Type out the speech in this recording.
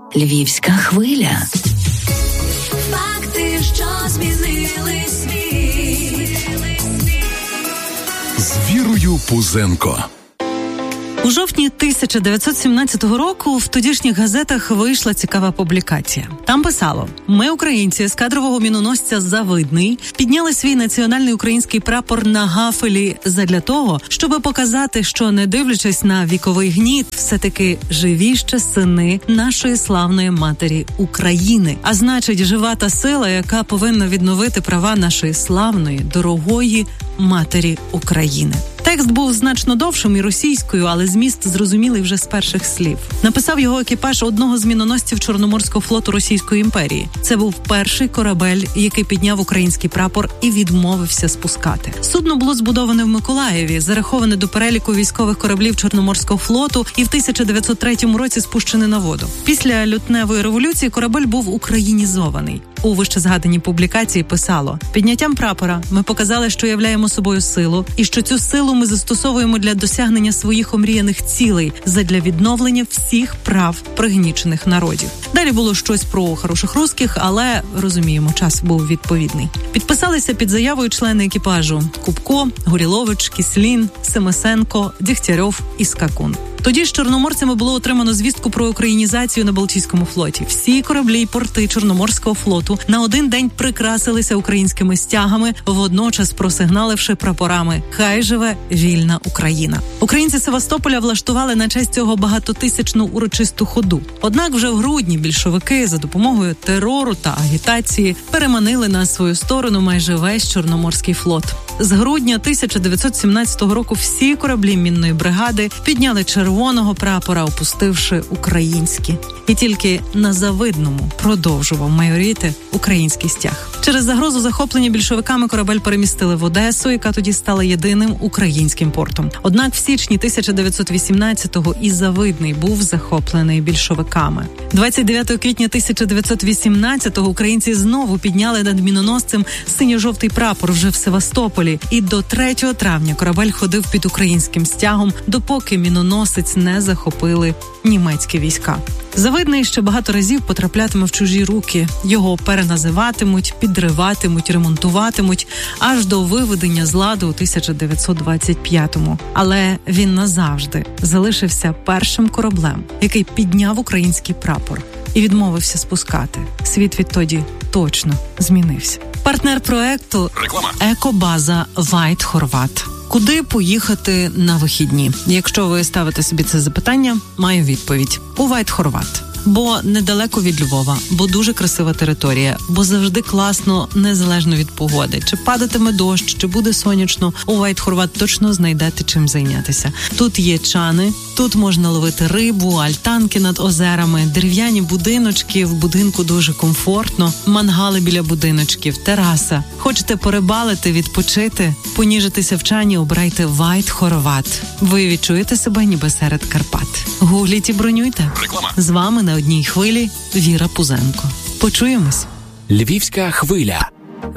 Львівська хвиля. Факти, що змінили світ. З Вірою Пузенко. У жовтні 1917 року в тодішніх газетах вийшла цікава публікація. Там писало: «Ми, українці, з кадрового міноносця «Завидний» підняли свій національний український прапор на гафелі задля того, щоб показати, що, не дивлячись на віковий гніт, все-таки живі ще сини нашої славної матері України. А значить, жива та сила, яка повинна відновити права нашої славної, дорогої матері України». Текст був значно довшим і російською, але зміст зрозумілий вже з перших слів. Написав його екіпаж одного з міноносців Чорноморського флоту Російської імперії. Це був перший корабель, який підняв український прапор і відмовився спускати. Судно було збудоване в Миколаєві, зараховане до переліку військових кораблів Чорноморського флоту і в 1903 році спущене на воду. Після лютневої революції корабель був українізований. У вищезгаданій публікації писало: «Підняттям прапора ми показали, що являємо собою силу, і що цю силу ми застосовуємо для досягнення своїх омріяних цілей, задля відновлення всіх прав пригнічених народів». Далі було щось про хороших русських, але, розуміємо, час був відповідний. Підписалися під заявою члени екіпажу: Купко, Горілович, Кіслін, Семисенко, Дігтярьов і Скакун. Тоді з чорноморцями було отримано звістку про українізацію на Балтійському флоті. Всі кораблі й порти Чорноморського флоту на один день прикрасилися українськими стягами, водночас просигналивши прапорами «Хай живе вільна Україна». Українці Севастополя влаштували на честь цього багатотисячну урочисту ходу. Однак вже в грудні більшовики за допомогою терору та агітації переманили на свою сторону майже весь Чорноморський флот. З грудня 1917 року всі кораблі мінної бригади підняли червоного прапора, опустивши українські. І тільки на Завидному продовжував майоріти український стяг. Через загрозу захоплення більшовиками корабель перемістили в Одесу, яка тоді стала єдиним українським портом. Однак в січні 1918-го і Завидний був захоплений більшовиками. 29 квітня 1918-го українці знову підняли над міноносцем синьо-жовтий прапор вже в Севастополі. І до 3 травня корабель ходив під українським стягом, допоки міноносець не захопили німецькі війська. Завидний ще багато разів потраплятиме в чужі руки. Його переназиватимуть, підриватимуть, ремонтуватимуть, аж до виведення з ладу у 1925-му. Але він назавжди залишився першим кораблем, який підняв український прапор і відмовився спускати. Світ відтоді точно змінився. Партнер проекту – екобаза White Horvat. Куди поїхати на вихідні? Якщо ви ставите собі це запитання, маю відповідь. У White Horvat. Бо недалеко від Львова, бо дуже красива територія, бо завжди класно, незалежно від погоди. Чи падатиме дощ, чи буде сонячно, у White Horvat точно знайдете чим зайнятися. Тут є чани, тут можна ловити рибу, альтанки над озерами, дерев'яні будиночки, в будинку дуже комфортно, мангали біля будиночків, тераса. Хочете порибалити, відпочити, поніжитися в чані, обирайте White Horvat. Ви відчуєте себе ніби серед Карпат. Гугліть і бронюйте. З вами на одній хвилі Віра Пузенко. Почуємось. Львівська хвиля.